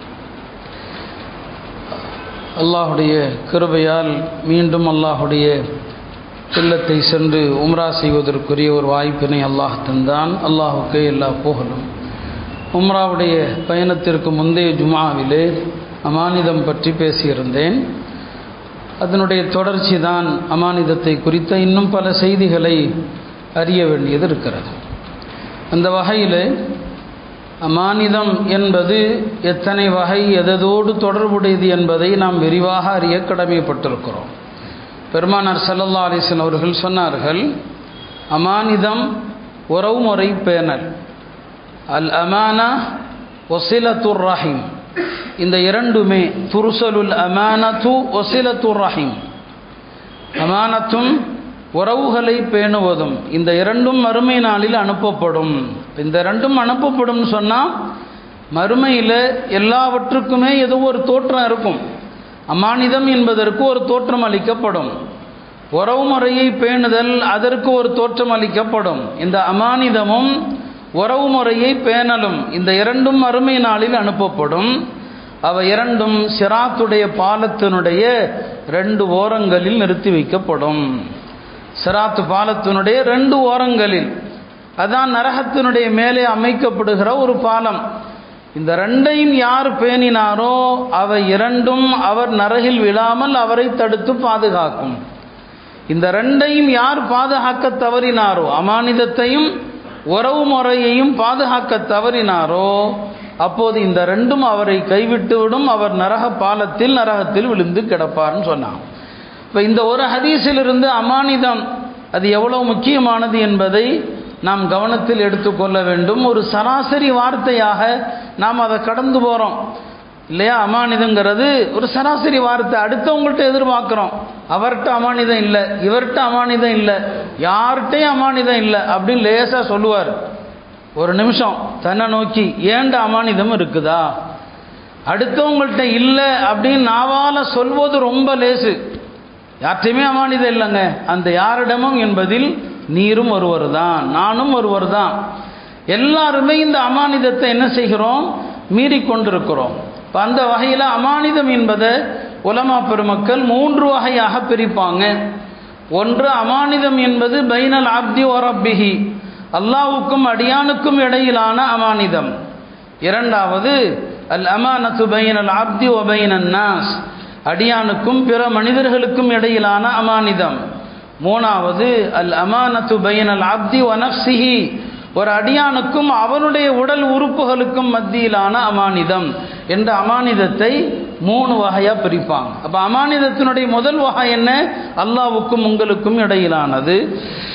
அல்லாஹுடைய கிருபையால் மீண்டும் அல்லாஹுடைய இல்லத்தை சென்று உம்ரா செய்வதற்குரிய ஒரு வாய்ப்பினை அல்லாஹ் தந்தான். அல்லாஹுக்கே எல்லா புகழும். உம்ராவுடைய பயணத்திற்கு முந்தைய ஜுமாவிலே அமானிதம் பற்றி பேசியிருந்தேன். அதனுடைய தொடர்ச்சி தான் அமானிதத்தை குறித்த இன்னும் பல செய்திகளை அறிய வேண்டியது இருக்கிறது. அந்த வகையில் அமானிதம் என்பது எத்தனை வகை, எதோடு தொடர்புடையது என்பதை நாம் விரிவாக அறிய கடமைப்பட்டிருக்கிறோம். பெருமானார் ஸல்லல்லாஹு அலைஹி வஸல்லம் அவர்கள் சொன்னார்கள், அமானிதம் உறவுமுறை பேணல், அல் அமானா வசிலத்துர் ரஹீம். இந்த இரண்டுமே துர்சலுல் அமானத்து வசிலத்துர் ரஹீம், அமானத்தும் உறவுகளை பேணுவதும், இந்த இரண்டும் மறுமை நாளில் அனுப்பப்படும். இந்த இரண்டும் அனுப்பப்படும் சொன்னால் மறுமையில் எல்லாவற்றுக்குமே ஏதோ ஒரு தோற்றம் இருக்கும். அமானிதம் என்பதற்கு ஒரு தோற்றம் அளிக்கப்படும், உறவுமுறையை பேணுதல் அதற்கு ஒரு தோற்றம் அளிக்கப்படும். இந்த அமானிதமும் உறவுமுறையை பேணலும் இந்த இரண்டும் மறுமை நாளில் அனுப்பப்படும். அவை இரண்டும் சிராத்துடைய பாலத்தினுடைய ரெண்டு ஓரங்களில் நிறுத்தி வைக்கப்படும். சிராத்து பாலத்தினுடைய ரெண்டு ஓரங்களில், அதான் நரகத்தினுடைய மேலே அமைக்கப்படுகிற ஒரு பாலம். இந்த ரெண்டையும் யார் பேணினாரோ அவை இரண்டும் அவர் நரகில் விழாமல் அவரை தடுத்து பாதுகாக்கும். இந்த ரெண்டையும் யார் பாதுகாக்க தவறினாரோ, அமானிதத்தையும் உறவு முறையையும் பாதுகாக்க தவறினாரோ, அப்போது இந்த ரெண்டும் அவரை கைவிட்டுவிடும். அவர் நரக பாலத்தில் நரகத்தில் விழுந்து கிடப்பார்னு சொன்னான். இப்போ இந்த ஒரு ஹதீஸிலிருந்து அமானிதம் அது எவ்வளவு முக்கியமானது என்பதை நாம் கவனத்தில் எடுத்துக்கொள்ள வேண்டும். ஒரு சராசரி வார்த்தையாக நாம் அதை கடந்து போகிறோம் இல்லையா? அமானிதங்கிறது ஒரு சராசரி வார்த்தை. அடுத்தவங்கள்ட்ட எதிர்பார்க்குறோம், அவர்கிட்ட அமானிதம் இல்லை, இவர்கிட்ட அமானிதம் இல்லை, யார்கிட்டையும் அமானிதம் இல்லை அப்படின்னு லேசாக சொல்லுவார். ஒரு நிமிஷம் தன்னை நோக்கி ஏண்ட அமானிதம் இருக்குதா? அடுத்தவங்கள்ட்ட இல்லை அப்படின்னு நாவால் சொல்வது ரொம்ப லேசு. யார்கிட்டையுமே அமானிதம் இல்லைங்க, அந்த யாரிடமும் என்பதில் நீரும் ஒருவர் தான், நானும் ஒருவர் தான். எல்லாருமே இந்த அமானிதத்தை என்ன செய்கிறோம்? மீறி கொண்டிருக்கிறோம். இப்போ அந்த வகையில் அமானிதம் என்பதை உலமா பெருமக்கள் மூன்று வகையாக பிரிப்பாங்க. ஒன்று, அமானிதம் என்பது பைனல் அப்தி வ ரப்பிஹி, அல்லாஹ்வுக்கும் அடியானுக்கும் இடையிலான அமானிதம். இரண்டாவது, அல் அமானத்து பைனல் அப்தி வ பைனன் நாஸ், அடியானுக்கும் பிற மனிதர்களுக்கும் இடையிலான அமானிதம். மூணாவது, அல் அமானத்து பைனல் அப்தி வ நஃப்ஸிஹி, ஒரு அடியானுக்கும் அவனுடைய உடல் உறுப்புகளுக்கும் மத்தியிலான அமானிதம் என்ற அமானிதத்தை மூணு வகையாக பிரிப்பாங்க. அப்போ அமானிதத்தினுடைய முதல் வகை என்ன? அல்லாஹ்வுக்கும் உங்களுக்கும் இடையிலானது.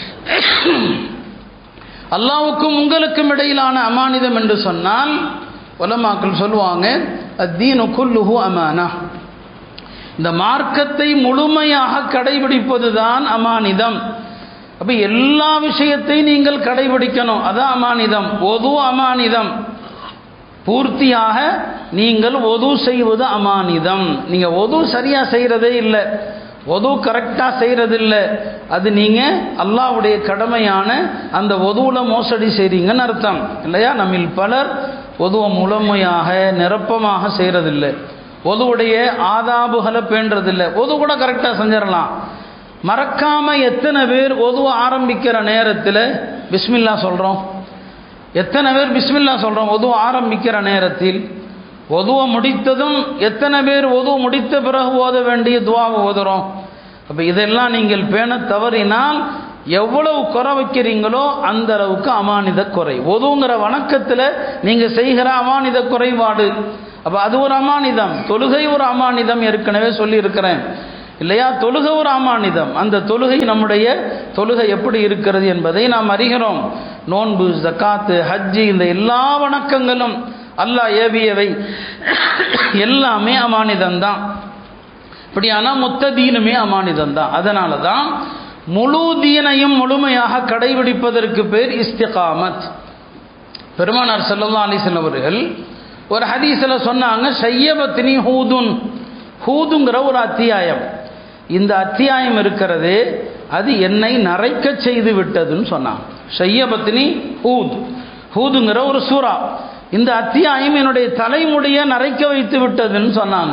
அல்லாஹ்வுக்கும் உங்களுக்கும் இடையிலான அமானிதம் என்று சொன்னால் உலமாக்கள் சொல்லுவாங்க அத்தீனு குல்லுஹு அமானா, இந்த மார்க்கத்தை முழுமையாக கடைபிடிப்பது தான் அமானிதம். அப்ப எல்லா விஷயத்தையும் நீங்கள் கடைபிடிக்கணும், அதான் அமானிதம். ஒது அமானிதம், பூர்த்தியாக நீங்கள் ஒது செய்வது அமானிதம். நீங்கள் ஒது சரியாக செய்கிறதே இல்லை, ஒது கரெக்டாக செய்கிறது இல்லை, அது நீங்கள் அல்லாஹ்வுடைய கடமையான அந்த ஒதுவில் மோசடி செய்கிறீங்கன்னு அர்த்தம் இல்லையா? நம்மில் பலர் ஒதுவை முழுமையாக நிரப்பமாக செய்கிறதில்லை, ஒதுவுடைய ஆதாபுகளை பேண்டதில்லை. ஒது கூட கரெக்டாக செஞ்சிடலாம், மறக்காமல் எத்தனை பேர் ஒதுவை ஆரம்பிக்கிற நேரத்தில் பிஸ்மில்லா சொல்கிறோம்? எத்தனை பேர் பிஸ்மில்லா சொல்கிறோம் ஒது ஆரம்பிக்கிற நேரத்தில்? ஒதுவை முடித்ததும் எத்தனை பேர் ஒது முடித்த பிறகு ஓத வேண்டிய துவாவை ஓதுறோம்? அப்போ இதெல்லாம் நீங்கள் பேண தவறினால் எவ்வளவு குறை வைக்கிறீங்களோ அந்த அளவுக்கு அமானித குறை. ஒதுங்கிற வணக்கத்தில் நீங்கள் செய்கிற அமானித குறைபாடு, அப்போ அது ஒரு அமானிதம். தொழுகை ஒரு அமானிதம், ஏற்கனவே சொல்லியிருக்கிறேன் இல்லையா? தொழுகை ஒரு அமானிதம். அந்த தொழுகை, நம்முடைய தொழுகை எப்படி இருக்கிறது என்பதை நாம் அறிகிறோம். நோன்பு, ஜக்காத்து, ஹஜ்ஜி, இந்த எல்லா வணக்கங்களும் அல்லாஹ் ஏவியவை எல்லாமே அமானிதம்தான். இப்படியானா மொத்த தீனுமே அமானிதம்தான். அதனால தான் முழு தீனையும் முழுமையாக கடைபிடிப்பதற்கு பேர் இஸ்திகாமத். பெருமானார் ஸல்லல்லாஹு அலைஹி வஸல்லம் அவர்கள் ஒரு ஹதீஸில் சொன்னாங்க, ஷையபத்னி ஹூதுன். ஹூதுங்கிற ஒரு அத்தியாயம், இந்த அத்தியாயம் இருக்கிறது அது என்னை நரைக்க செய்து விட்டதுன்னு சொன்னாங்க. ஷையபத்னி ஹூத், ஹூதுங்கிற ஒரு சூரா, இந்த அத்தியாயம் என்னுடைய தலைமுடியை நரைக்க வைத்து விட்டதுன்னு சொன்னாங்க.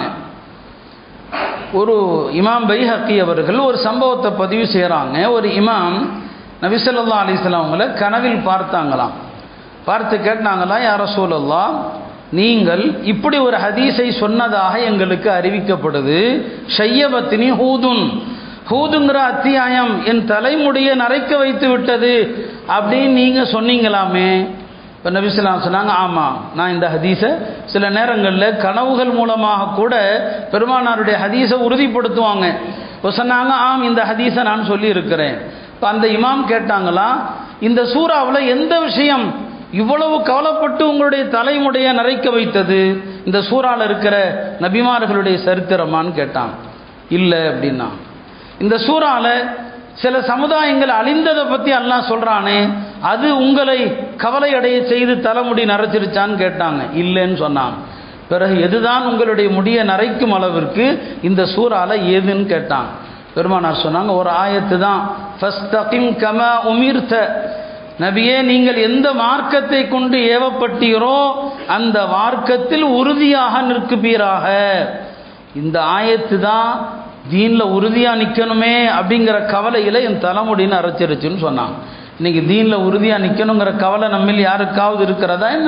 ஒரு இமாம் பைஹக்கி அவர்கள் ஒரு சம்பவத்தை பதிவு செய்கிறாங்க. ஒரு இமாம் நபி ஸல்லல்லாஹு அலைஹி வஸல்லம் அவங்களை கனவில் பார்த்தாங்களாம். பார்த்து கேட்டாங்களாம், யா ரசூலல்லாஹ், நீங்கள் இப்படி ஒரு ஹதீஸை சொன்னதாக எங்களுக்கு அறிவிக்கப்படுது, ஷையபத்னி ஹூதுன், ஹூதுங்கிற அத்தியாயம் என் தலைமுடியை நரைக்க வைத்து விட்டது அப்படின்னு நீங்கள் சொன்னீங்களாமே. இப்போ நபி ஸல்லல்லாஹு அலைஹி வஸல்லம் சொன்னாங்க, ஆமாம், நான் இந்த ஹதீஸை சில நேரங்களில் கனவுகள் மூலமாக கூட பெருமானாருடைய ஹதீஸை உறுதிப்படுத்துவாங்க. இப்போ சொன்னாங்க, ஆம், இந்த ஹதீஸை நான் சொல்லி இருக்கிறேன். இப்போ அந்த இமாம் கேட்டாங்களா, இந்த சூறாவில் எந்த விஷயம் இவ்வளவு கவலைப்பட்டு உங்களுடைய தலைமுடைய நரைக்க வைத்தது? இந்த சூறாவில் இருக்கிற நபிமார்களுடைய சரித்திரமான்னு கேட்டான். இல்லை அப்படின்னா, இந்த சூறாவில் சில சமுதாயங்கள் அழிந்ததை பற்றி அல்லாஹ் சொல்கிறானே, அது உங்களை கவலை அடைய செய்து தலைமுடி நரைச்சிருச்சான்னு கேட்டாங்க. இல்லைன்னு சொன்னாங்க. பிறகு எதுதான் உங்களுடைய முடியை நரைக்கும் அளவிற்கு இந்த சூறாவில் ஏதுன்னு கேட்டாங்க. பெருமானார் சொன்னாங்க, ஒரு ஆயத்து தான், ஃபஸ்தகிம் கமா உமிர்த, நபியே நீங்கள் எந்த மார்க்கத்தை கொண்டு ஏவப்பட்டீரோ அந்த மார்க்கத்தில் உறுதியாக நிற்குப்பீராக. இந்த ஆயத்து தான் தீனில் உறுதியாக நிற்கணுமே அப்படிங்கிற கவலையில் என் தலைமுடின்னு அரைச்சிருச்சுன்னு சொன்னாங்க. இன்னைக்கு தீனில் உறுதியாக நிற்கணுங்கிற கவலை நம்மில் யாருக்காவது இருக்கிறதா என்ன?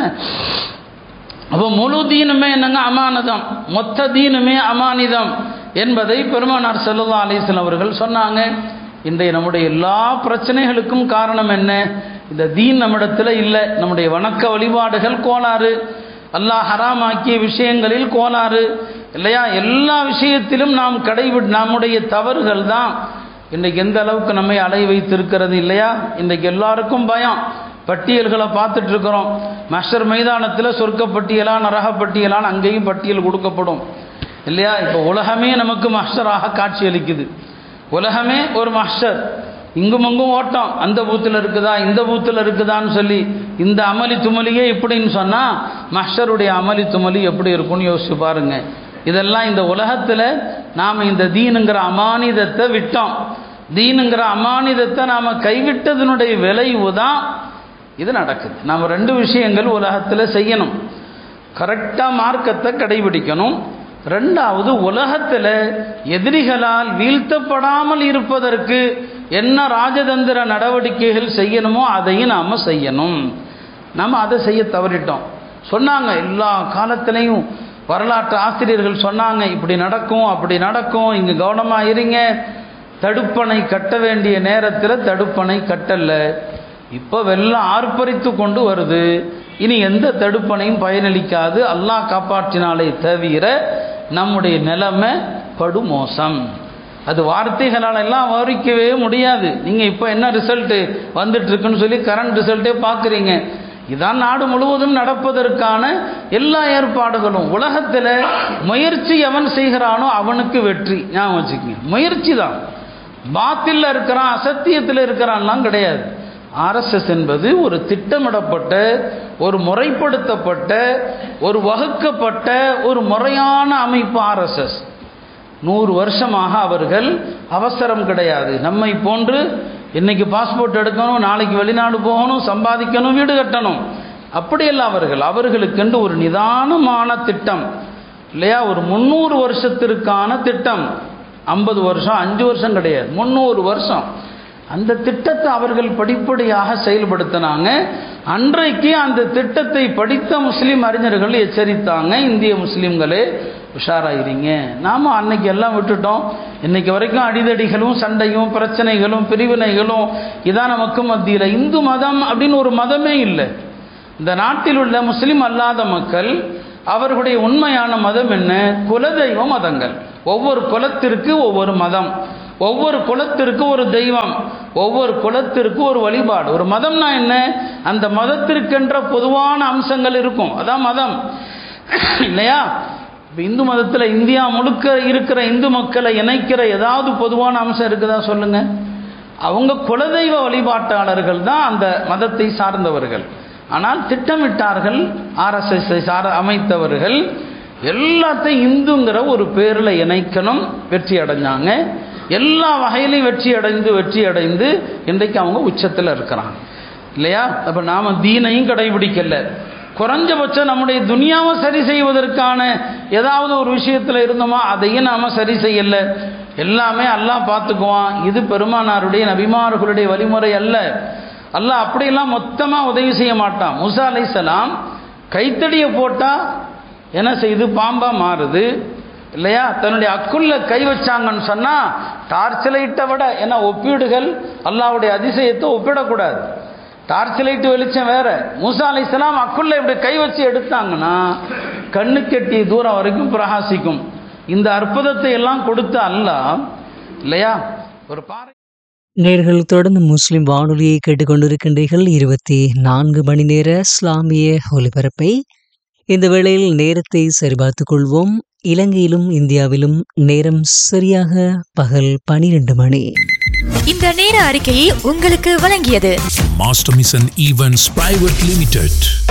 அப்போ முழு தீனுமே என்னங்க அமானிதம், மொத்த தீனுமே அமானிதம் என்பதை பெருமானார் ஸல்லல்லாஹு அலைஹி வஸல்லம் அவர்கள் சொன்னாங்க. இன்றைய நம்முடைய எல்லா பிரச்சனைகளுக்கும் காரணம் என்ன? இந்த தீன் நம்மிடத்தில் இல்லை. நம்முடைய வணக்க வழிபாடுகள் கோளாறு, அல்லாஹ் ஹராமாக்கிய விஷயங்களில் கோளாறு இல்லையா? எல்லா விஷயத்திலும் நாம் கடைபிடி நம்முடைய தவறுகள் தான் இன்றைக்கு எந்த அளவுக்கு நம்மை அலை வைத்திருக்கிறது இல்லையா? இன்றைக்கு எல்லாருக்கும் பயம், பட்டியல்களை பார்த்துட்டு இருக்கிறோம். மஹ்ஷர் மைதானத்தில் சொர்க்க பட்டியலா நரக பட்டியலான்னு அங்கேயும் பட்டியல் கொடுக்கப்படும் இல்லையா? இப்போ உலகமே நமக்கு மஹ்ஷராக காட்சி அளிக்குது. உலகமே ஒரு மஹ்ஷர், இங்கும் அங்கும் ஓட்டம், அந்த பூத்தில் இருக்குதா இந்த பூத்தில் இருக்குதான்னு சொல்லி. இந்த அமளி துமலியே இப்படின்னு சொன்னால் மஹ்ஷருடைய அமளி துமலி எப்படி இருக்குன்னு யோசிச்சு பாருங்க. இதெல்லாம் இந்த உலகத்தில் நாம் இந்த தீனுங்கிற அமானிதத்தை விட்டோம். தீனுங்கிற அமானிதத்தை நாம் கைவிட்டதனுடைய விளைவு தான் இது நடக்குது. நாம் ரெண்டு விஷயங்கள் உலகத்தில் செய்யணும். கரெக்டாக மார்க்கத்தை கடைபிடிக்கணும். ரெண்டாவது, உலகத்தில் எதிரிகளால் வீழ்த்தப்படாமல் இருப்பதற்கு என்ன ராஜதந்திர நடவடிக்கைகள் செய்யணுமோ அதையும் நாம் செய்யணும். நாம் அதை செய்ய தவறிட்டோம். சொன்னாங்க, எல்லா காலத்திலையும் வரலாற்று ஆசிரியர்கள் சொன்னாங்க, இப்படி நடக்கும் அப்படி நடக்கும், இங்கே கவனமாக இருங்க. தடுப்பணை கட்ட வேண்டிய நேரத்தில் தடுப்பணை கட்டல. இப்போ வெள்ளம் ஆர்ப்பரித்து கொண்டு வருது. இனி எந்த தடுப்பணையும் பயனளிக்காது, அல்லாஹ் காப்பாற்றினாலே தவிர நம்முடைய நிலைமை படுமோசம். அது வார்த்தைகளால் எல்லாம் வர்ணிக்கவே முடியாது. நீங்கள் இப்போ என்ன ரிசல்ட்டு வந்துட்டு இருக்குன்னு சொல்லி கரண்ட் ரிசல்ட்டே பார்க்குறீங்க. இதான் நாடு முழுவதும் நடப்பதற்கான எல்லா ஏற்பாடுகளும். உலகத்தில் முயற்சி எவன் செய்கிறானோ அவனுக்கு வெற்றி. ஞாபகம் வச்சுக்கோங்க, முயற்சி தான். பாத்தில்ல இருக்கிறான், அசத்தியத்தில் இருக்கிறான்லாம் கிடையாது. ஆர்எஸ்எஸ் என்பது ஒரு திட்டமிடப்பட்ட, ஒரு முறைப்படுத்தப்பட்ட, ஒரு வகுக்கப்பட்ட ஒரு முறையான அமைப்பு. ஆர்எஸ்எஸ் நூறு வருஷமாக அவர்கள் அவசரம் கிடையாது. நம்மை போன்று இன்னைக்கு பாஸ்போர்ட் எடுக்கணும், நாளைக்கு வெளிநாடு போகணும், சம்பாதிக்கணும், வீடு கட்டணும், அப்படியெல்லாம் அவர்கள் அவர்களுக்கென்று ஒரு நிதானமான திட்டம் இல்லையா, ஒரு முந்நூறு வருஷத்திற்கான திட்டம். ஐம்பது வருஷம் அஞ்சு வருஷம் கிடையாது, முந்நூறு வருஷம். அந்த திட்டத்தை அவர்கள் படிப்படியாக செயல்படுத்தினாங்க. அன்றைக்கு அந்த திட்டத்தை படித்த முஸ்லீம் அறிஞர்கள் எச்சரித்தாங்க, இந்திய முஸ்லீம்களே உஷாராயிருங்க. நாம் அன்னைக்கு எல்லாம் விட்டுட்டோம். இன்னைக்கு வரைக்கும் அடிதடிகளும் சண்டையும் பிரச்சனைகளும் பிரிவினைகளும் இதான் நமக்கு மத்தியில். இந்து மதம் அப்படின்னு ஒரு மதமே இல்லை. இந்த நாட்டில் உள்ள முஸ்லீம் அல்லாத மக்கள் அவர்களுடைய உண்மையான மதம் என்ன? குலதெய்வ மதங்கள். ஒவ்வொரு குலத்திற்கு ஒவ்வொரு மதம், ஒவ்வொரு குலத்திற்கு ஒரு தெய்வம், ஒவ்வொரு குலத்திற்கு ஒரு வழிபாடு. ஒரு மதம்னா என்ன? அந்த மதத்திற்கென்ற பொதுவான அம்சங்கள் இருக்கும், அதான் மதம் இல்லையா? இந்து மதத்தில் இந்தியா முழுக்க இருக்கிற இந்து மக்களை இணைக்கிற ஏதாவது பொதுவான அம்சம் இருக்குதா சொல்லுங்க? அவங்க குலதெய்வ வழிபாட்டாளர்கள் தான் அந்த மதத்தை சார்ந்தவர்கள். ஆனால் திட்டமிட்டார்கள், ஆர்எஸ்எஸ்ஐ சார அமைத்தவர்கள் எல்லாத்தையும் இந்துங்கிற ஒரு பேரில் இணைக்கணும். வெற்றி அடைஞ்சாங்க. எல்லா வகையிலையும் வெற்றி அடைந்து வெற்றி அடைந்து இன்றைக்கு அவங்க உச்சத்தில் இருக்கிறாங்க இல்லையா? அப்போ நாம் தீனையும் கடைபிடிக்கல, குறைஞ்சபட்சம் நம்முடைய துனியாவை சரி செய்வதற்கான ஏதாவது ஒரு விஷயத்தில் இருந்தோமா அதையும் நாம் சரி செய்யலை. எல்லாமே அல்லாஹ் பார்த்துக்குவான். இது பெருமானாருடைய நபிமார்களுடைய வழிமுறை அல்ல. அல்லாஹ் அப்படியெல்லாம் மொத்தமாக உதவி செய்ய மாட்டான். மூசா அலைஹிஸ்ஸலாம் கைத்தடியை போட்டால் என்ன செய்யுது? பாம்பா மாறுது இல்லையா? தன்னுடைய அக்குள்ள கை வச்சாங்கன்னு சொன்னால் டார்ச் லைட்டை விட, ஏன்னா ஒப்பீடுகள் அல்லாஹ்வுடைய அதிசயத்தை ஒப்பிடக்கூடாது. டார்ச் லைட்டு வெளிச்சம் வேற. மூசா அலைஹிஸ்ஸலாம் அக்குள்ள இப்படி கை வச்சு எடுத்தாங்கன்னா கண்ணு கெட்டிய தூரம் வரைக்கும் பிரகாசிக்கும். இந்த அற்புதத்தை எல்லாம் கொடுத்த அல்லாஹ் இல்லையா? ஒரு பாறை. நேர்கள் தொடர்ந்து முஸ்லிம் வானொலியை கேட்டுக்கொண்டிருக்கின்றீர்கள். இருபத்தி நான்கு மணி நேர இஸ்லாமிய ஒலிபரப்பை. இந்த வேளையில் நேரத்தை சரிபார்த்துக் கொள்வோம். இலங்கையிலும் இந்தியாவிலும் நேரம் சரியாக பகல் பனிரெண்டு மணி. இந்த நேர அறிக்கையை உங்களுக்கு வழங்கியது master mission events private limited.